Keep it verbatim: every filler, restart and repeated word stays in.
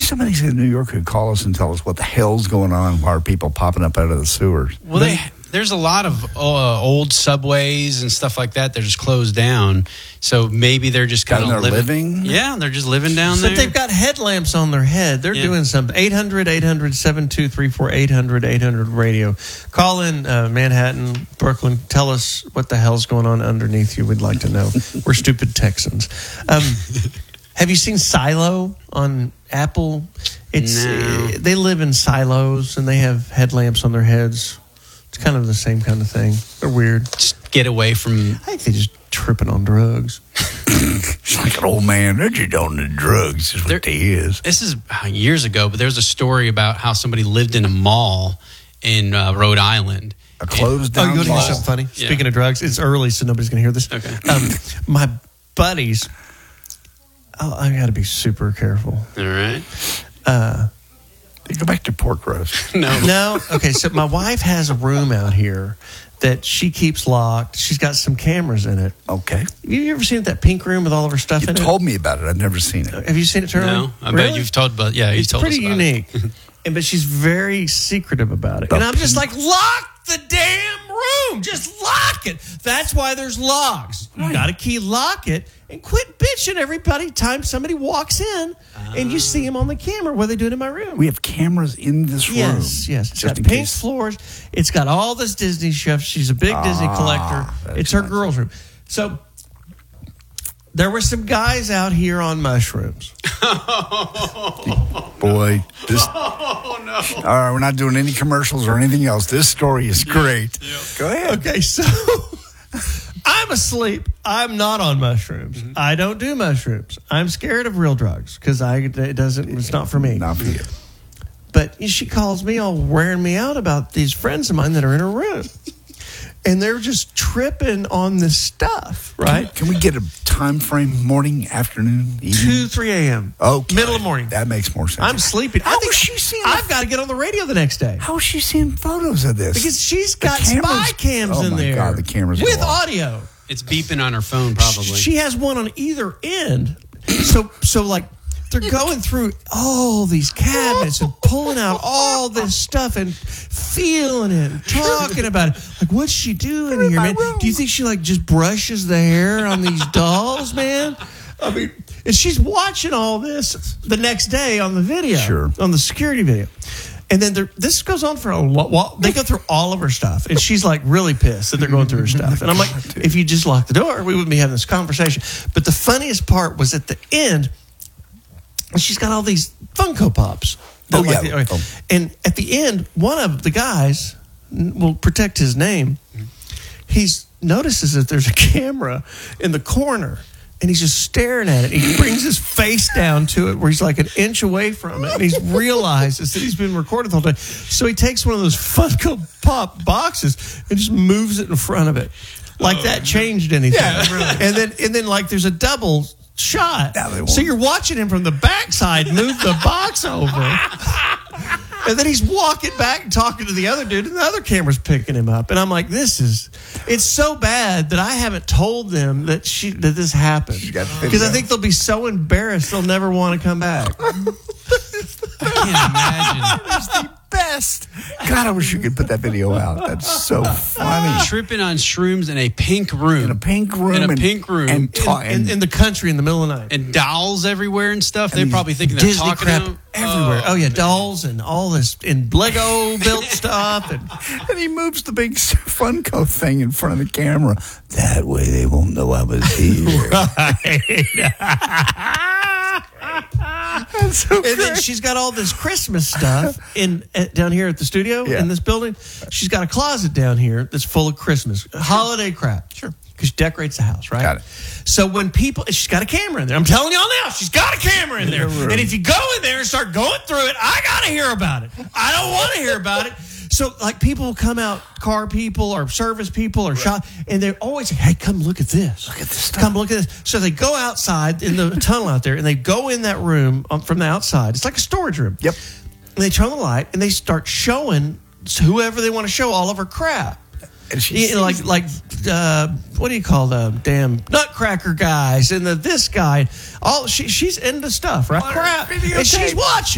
somebody in New York could call us and tell us what the hell's going on. Why are people popping up out of the sewers? Well, they, there's a lot of uh, old subways and stuff like that. They're just closed down. So maybe they're just kind of living. living. Yeah, they're just living down but there. But they've got headlamps on their head. They're yeah. doing something. eight hundred, eight hundred, seven two three four, eight hundred, eight hundred radio. Call in uh, Manhattan, Brooklyn. Tell us what the hell's going on underneath you. We'd like to know. We're stupid Texans. Um, have you seen Silo on Apple? It's no. uh, they live in silos and they have headlamps on their heads. It's kind of the same kind of thing. They're weird. Just get away from. I think they're just tripping on drugs. It's like an old man. They're just on the drugs. Is what there, they is. This is years ago, but there's a story about how somebody lived in a mall in uh, Rhode Island. A closed down Oh, you want to hear mall. something funny? Yeah. Speaking of drugs, it's early, so nobody's going to hear this. Okay. Um, my buddies, oh, I got to be super careful. All right. Uh, Go back to pork roast. No. no, okay. So my wife has a room out here that she keeps locked. She's got some cameras in it. Okay. Have you ever seen that pink room with all of her stuff You in told me about it. I've never seen it. it? Have you seen it, Charlie? No. I Really? bet you've told about. Yeah, you've It's told pretty us about unique. It. and but she's very secretive about it. The and I'm just pink- like, lock the damn room. Just lock it. That's why there's locks. You got to key lock it and quit bitching everybody time somebody walks in uh, and you see them on the camera. What are they doing in my room? We have cameras in this room. Yes, yes. It's Just got in pink case. floors. It's got all this Disney stuff. She's a big Disney collector. that's It's her nice. girls' room. So there were some guys out here on mushrooms. Boy, this. Oh no! All right, we're not doing any commercials or anything else. This story is great. Yeah. Go ahead. Okay, so I'm asleep. I'm not on mushrooms. Mm-hmm. I don't do mushrooms. I'm scared of real drugs because I it doesn't. It's not for me. Not for you. But she calls me all wearing me out about these friends of mine that are in her room. And they're just tripping on this stuff, right? Can we get a time frame? Morning, afternoon, evening? two, three a.m. Okay. Middle of the morning. That makes more sense. I'm sleeping. I How think is she seeing I've the- got to get on the radio the next day. How is she seeing photos of this? Because she's The got cameras- spy cams oh in my there. God, the cameras are with on. audio. It's beeping on her phone, probably. She has one on either end. So, so like, they're going through all these cabinets and pulling out all this stuff and feeling it and talking about it. Like, what's she doing here, man? Do you think she, like, just brushes the hair on these dolls, man? I mean, and she's watching all this the next day on the video. Sure. On the security video. And then there- this goes on for a while. They go through all of her stuff. And she's like really pissed that they're going through her stuff. And I'm like, if you just lock the door, we wouldn't be having this conversation. But the funniest part was at the end, she's got all these Funko Pops. Oh, Like yeah. the- Oh. And at the end, one of the guys, will protect his name, he notices that there's a camera in the corner. And he's just staring at it. He brings his face down to it where he's like an inch away from it. And he realizes that he's been recorded the whole time. So he takes one of those Funko Pop boxes and just moves it in front of it. Like that changed anything. Yeah, really. And then, and then like there's a double shot. Now they won't. So you're watching him from the backside move the box over. And then he's walking back and talking to the other dude, and the other camera's picking him up. And I'm like, this is, it's so bad that I haven't told them that she that this happened. She got the Because I video. think they'll be so embarrassed they'll never want to come back. I can't imagine. It's the best. God, I wish you could put that video out. That's so funny. Tripping on shrooms in a pink room. In a pink room. In a and- pink room. And, ta- In, in, in the country in the middle of the night. and dolls everywhere and stuff. They're these probably thinking they're Disney talking crap to them. everywhere. Oh, yeah, dolls and all this, and Lego built stuff. And and he moves the big Funko thing in front of the camera. That way they won't know I was here. That's so And then great. she's got all this Christmas stuff in uh, down here at the studio Yeah. in this building. She's got a closet down here that's full of Christmas holiday crap. Sure, because she decorates the house, right? Got it. So when people, she's got a camera in there. I'm telling y'all now, she's got a camera in there. room. And if you go in there and start going through it, I gotta hear about it. I don't want to hear about it. So, like, people will come out, car people or service people or shop, and they're always like, hey, come look at this. Look at this stuff. Come look at this. So they go outside in the tunnel out there, and they go in that room um, from the outside. It's like a storage room. Yep. And they turn on the light, and they start showing whoever they want to show all of her crap. And she Yeah, like, like uh, what do you call the damn Nutcracker guys and the this guy? All she, she's into stuff, right? On her Crap, and she's videotape. watching.